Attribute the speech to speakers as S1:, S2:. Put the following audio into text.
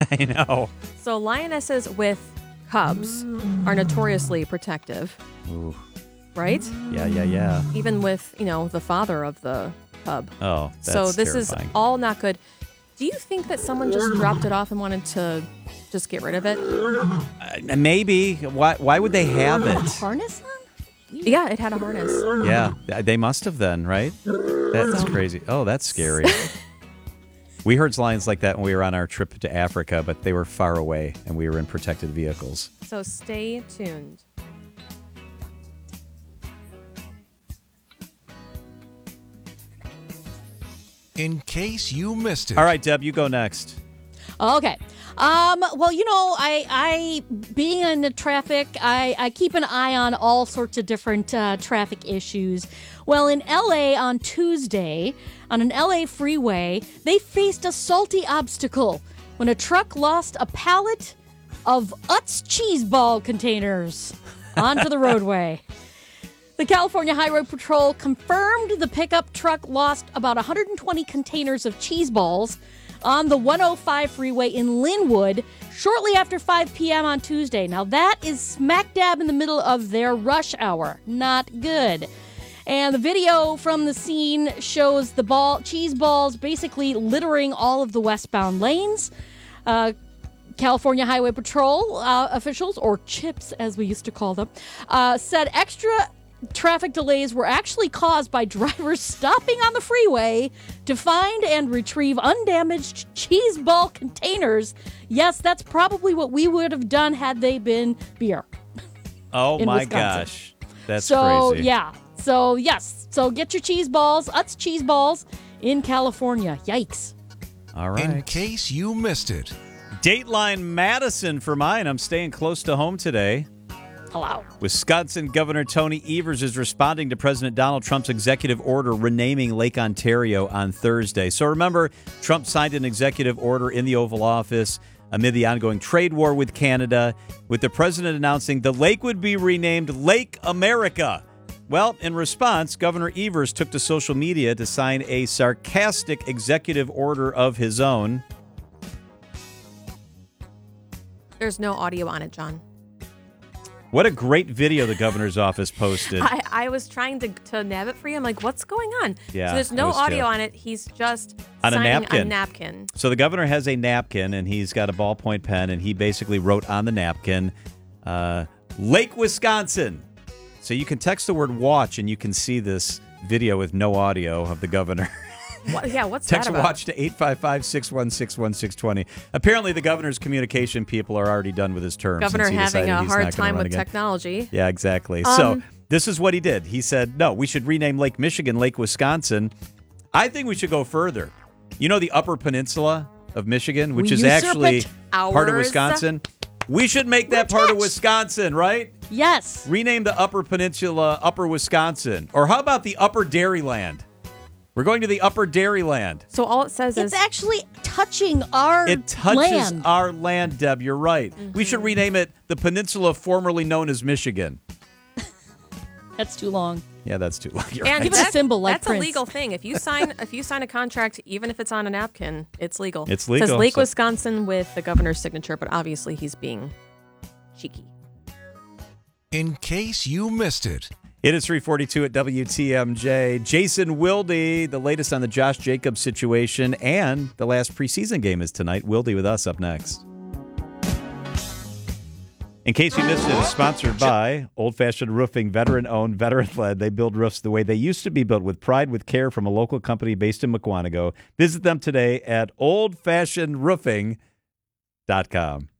S1: I know.
S2: So lionesses with cubs are notoriously protective,
S1: Ooh.
S2: right?
S1: Yeah.
S2: Even with, the father of the cub.
S1: Oh, that's
S2: So this
S1: terrifying.
S2: is all not good. Do you think that someone just dropped it off and wanted to just get rid of it?
S1: Maybe. Why would they have it?
S3: Harness on?
S2: Yeah, it had a harness.
S1: Yeah, they must have then, right? That's crazy. Oh, that's scary. We heard lions like that when we were on our trip to Africa, but they were far away and we were in protected vehicles.
S2: So stay tuned.
S4: In case you missed it.
S1: All right, Deb, you go next.
S3: Okay. Well, I being in the traffic, I keep an eye on all sorts of different traffic issues. Well, in L.A. on Tuesday, on an L.A. freeway, they faced a salty obstacle when a truck lost a pallet of Utz cheese ball containers onto the roadway. The California Highway Patrol confirmed the pickup truck lost about 120 containers of cheese balls on the 105 freeway in Linwood shortly after 5 p.m. on Tuesday. Now, that is smack dab in the middle of their rush hour. Not good. And the video from the scene shows the cheese balls basically littering all of the westbound lanes. California Highway Patrol officials, or CHIPS as we used to call them, said extra traffic delays were actually caused by drivers stopping on the freeway to find and retrieve undamaged cheese ball containers. Yes, that's probably what we would have done had they been beer.
S1: Oh, my
S3: Wisconsin.
S1: gosh. That's
S3: so,
S1: crazy.
S3: Yeah. So, yes. So, get your cheese balls, Utz cheese balls in California. Yikes.
S1: All right.
S4: In case you missed it.
S1: Dateline Madison for mine. I'm staying close to home today.
S3: Hello.
S1: Wisconsin Governor Tony Evers is responding to President Donald Trump's executive order renaming Lake Ontario on Thursday. So remember, Trump signed an executive order in the Oval Office amid the ongoing trade war with Canada, with the president announcing the lake would be renamed Lake America. Well, in response, Governor Evers took to social media to sign a sarcastic executive order of his own.
S2: There's no audio on it, John.
S1: What a great video the governor's office posted.
S2: I was trying to nab it for you. I'm like, what's going on?
S1: Yeah,
S2: so there's
S1: I
S2: no
S1: was too.
S2: audio on it. He's just
S1: On a
S2: signing
S1: napkin.
S2: a napkin.
S1: So the governor has a napkin, and he's got a ballpoint pen, and he basically wrote on the napkin, Lake Wisconsin. So you can text the word watch, and you can see this video with no audio of the governor.
S2: What's
S1: Text
S2: that about?
S1: watch to 855-616-1620. Apparently, the governor's communication people are already done with his term.
S2: Governor
S1: since he
S2: having
S1: decided
S2: a
S1: he's
S2: hard
S1: not gonna
S2: time
S1: run
S2: with
S1: again.
S2: technology.
S1: Yeah, exactly. So this is what he did. He said, no, we should rename Lake Michigan Lake Wisconsin. I think we should go further. You know the Upper Peninsula of Michigan, which
S3: We
S1: is
S3: usurp
S1: actually
S3: it.
S1: part of
S2: Ours.
S1: Wisconsin? We should make that part of Wisconsin, right?
S3: Yes.
S1: Rename the Upper Peninsula Upper Wisconsin. Or how about the Upper Dairyland? We're going to the Upper Dairyland.
S2: So all it says
S3: It's
S2: is
S3: actually touching our
S1: It touches
S3: land.
S1: our land, Deb. You're right. We should rename it the peninsula formerly known as Michigan.
S3: That's too long.
S1: Yeah, that's too long. You're
S2: and
S1: right.
S3: Give it a symbol like
S2: that's
S3: Prince.
S2: a legal thing. If you sign a contract, even if it's on a napkin, it's legal.
S1: It's
S2: It
S1: legal,
S2: says Lake
S1: so-
S2: Wisconsin with the governor's signature, but obviously he's being cheeky.
S4: In case you missed it.
S1: It is 3:42 at WTMJ. Jason Wilde, the latest on the Josh Jacobs situation, and the last preseason game is tonight. Wilde with us up next. In case you missed it, it's sponsored by Old Fashioned Roofing, veteran-owned, veteran-led. They build roofs the way they used to be built, with pride, with care, from a local company based in Mukwonago. Visit them today at oldfashionedroofing.com.